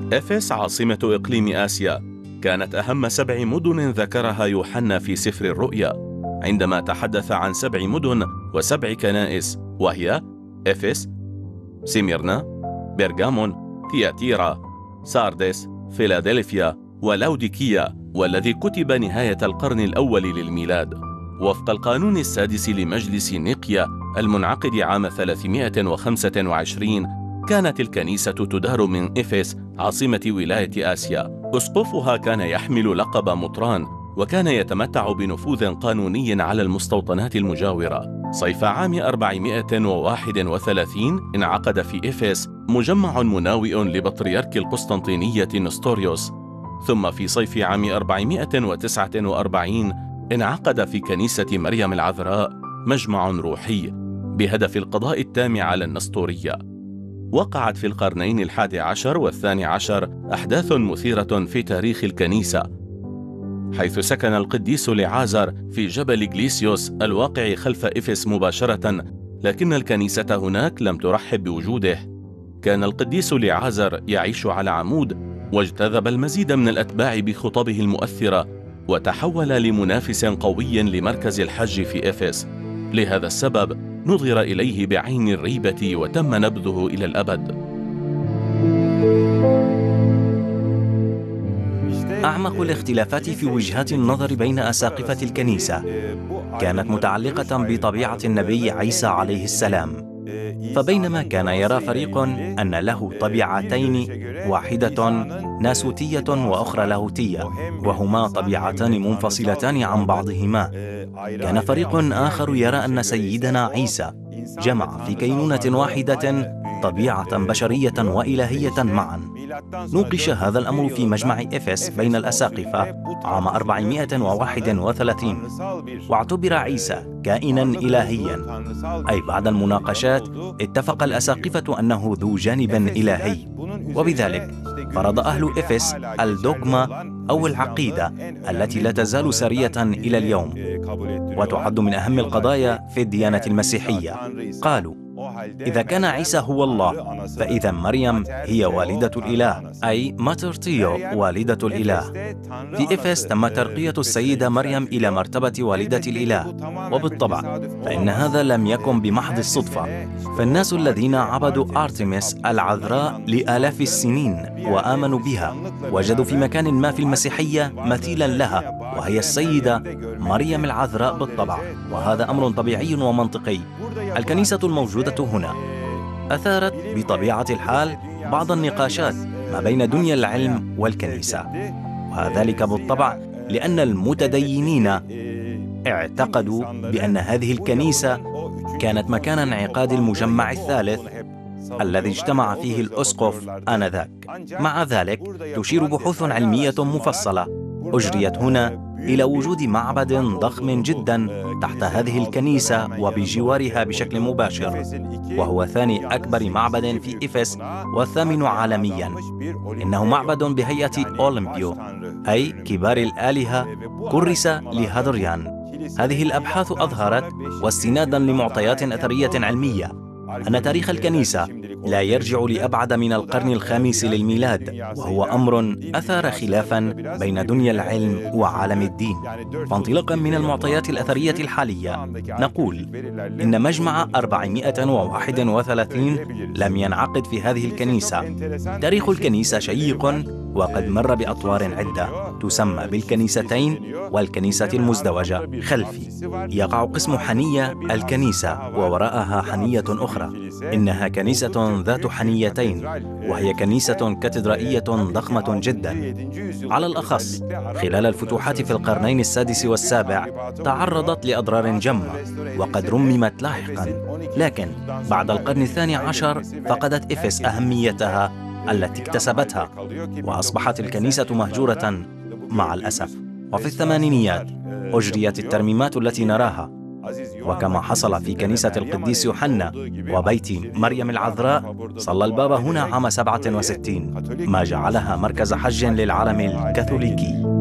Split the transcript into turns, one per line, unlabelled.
إفس عاصمة إقليم آسيا كانت أهم 7 مدن ذكرها يوحنا في سفر الرؤيا عندما تحدث عن 7 مدن و7 كنائس، وهي إفس، سميرنا، بيرغامون، تياتيرا، ساردس، فيلادلفيا ولاوديكيا، والذي كتب نهاية القرن الأول للميلاد. وفق القانون السادس لمجلس نيقيا المنعقد عام 325 كانت الكنيسة تدار من إفس عاصمة ولاية آسيا. أسقفها كان يحمل لقب مطران، وكان يتمتع بنفوذ قانوني على المستوطنات المجاورة. صيف عام 431 انعقد في إفس مجمع مناوئ لبطريرك القسطنطينية نستوريوس، ثم في صيف عام 449 انعقد في كنيسة مريم العذراء مجمع روحي بهدف القضاء التام على النسطورية. وقعت في القرنين 11 و12 أحداث مثيرة في تاريخ الكنيسة، حيث سكن القديس لعازر في جبل غليسيوس الواقع خلف إفس مباشرة، لكن الكنيسة هناك لم ترحب بوجوده. كان القديس لعازر يعيش على عمود، واجتذب المزيد من الأتباع بخطبه المؤثرة، وتحول لمنافس قوي لمركز الحج في إفس. لهذا السبب نظر إليه بعين الريبة وتم نبذه إلى الأبد.
أعمق الاختلافات في وجهات النظر بين أساقفة الكنيسة كانت متعلقة بطبيعة النبي عيسى عليه السلام. فبينما كان يرى فريق أن له طبيعتين، واحدة ناسوتية وأخرى لاهوتية، وهما طبيعتان منفصلتان عن بعضهما، كان فريق آخر يرى أن سيدنا عيسى جمع في كينونة واحدة طبيعة بشرية وإلهية معا. نوقش هذا الأمر في مجمع إفس بين الأساقفة عام 431، واعتبر عيسى كائنا إلهيا، أي بعد المناقشات اتفق الأساقفة أنه ذو جانب إلهي، وبذلك فرض أهل إفس الدوغما أو العقيدة التي لا تزال سارية إلى اليوم، وتعد من أهم القضايا في الديانة المسيحية. قالوا: إذا كان عيسى هو الله، فإذا مريم هي والدة الإله، أي ماتر تيو، والدة الإله. في إفس تم ترقية السيدة مريم إلى مرتبة والدة الإله، وبالطبع فإن هذا لم يكن بمحض الصدفة، فالناس الذين عبدوا أرتمس العذراء لآلاف السنين وآمنوا بها وجدوا في مكان ما في المسيحية مثيلا لها، وهي السيدة مريم العذراء بالطبع، وهذا أمر طبيعي ومنطقي. الكنيسة الموجودة هنا أثارت بطبيعة الحال بعض النقاشات ما بين دنيا العلم والكنيسة، وذلك بالطبع لأن المتدينين اعتقدوا بأن هذه الكنيسة كانت مكان انعقاد المجمع الثالث الذي اجتمع فيه الأسقف آنذاك. مع ذلك تشير بحوث علمية مفصلة أجريت هنا إلى وجود معبد ضخم جدا تحت هذه الكنيسة وبجوارها بشكل مباشر، وهو ثاني أكبر معبد في إفس والثامن عالميا. إنه معبد بهيئة أولمبيو، أي كبار الآلهة، كرس لهادريان. هذه الأبحاث أظهرت، واستنادا لمعطيات أثرية علمية، أن تاريخ الكنيسة لا يرجع لأبعد من القرن الخامس للميلاد، وهو أمر أثار خلافا بين دنيا العلم وعالم الدين. فانطلاقا من المعطيات الأثرية الحالية نقول إن مجمع 431 لم ينعقد في هذه الكنيسة. تاريخ الكنيسة شيق وقد مر بأطوار عدة تسمى بالكنيستين والكنيسة المزدوجة. خلفي يقع قسم حنية الكنيسة، ووراءها حنية أخرى، إنها كنيسة ذات حنيتين، وهي كنيسة كاتدرائية ضخمة جدا. على الأخص خلال الفتوحات في القرنين السادس والسابع تعرضت لأضرار جمة وقد رممت لاحقا، لكن بعد القرن الثاني عشر فقدت إفس أهميتها التي اكتسبتها، وأصبحت الكنيسة مهجورة مع الأسف. وفي الثمانينيات أجريت الترميمات التي نراها، وكما حصل في كنيسة القديس يوحنا وبيت مريم العذراء، صلى البابا هنا عام 67، ما جعلها مركز حج للعالم الكاثوليكي.